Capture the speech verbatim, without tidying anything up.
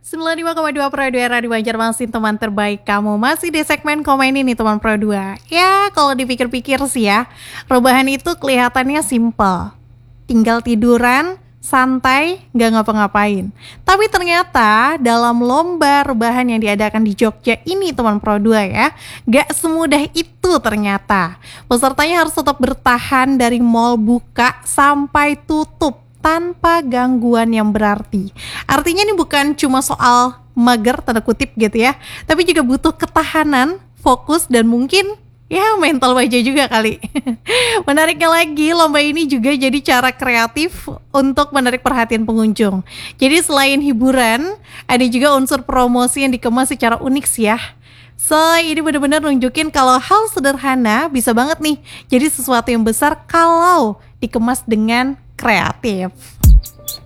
sembilan puluh lima koma dua Pro dua Radio Banjarmasin, teman terbaik kamu. Masih di segmen komen ini teman Pro dua. Ya kalau dipikir-pikir sih ya, rebahan itu kelihatannya simple. Tinggal tiduran, santai, gak ngapa-ngapain. Tapi ternyata dalam lomba rebahan yang diadakan di Jogja ini teman Pro dua ya, gak semudah itu ternyata. Pesertanya harus tetap bertahan dari mall buka sampai tutup tanpa gangguan yang berarti. Artinya ini bukan cuma soal mager tanda kutip gitu ya, tapi juga butuh ketahanan, fokus, dan mungkin ya mental baja juga kali. Menariknya lagi, lomba ini juga jadi cara kreatif untuk menarik perhatian pengunjung. Jadi selain hiburan, ada juga unsur promosi yang dikemas secara unik sih ya. So ini benar-benar nunjukin kalau hal sederhana bisa banget nih jadi sesuatu yang besar kalau dikemas dengan kreatif.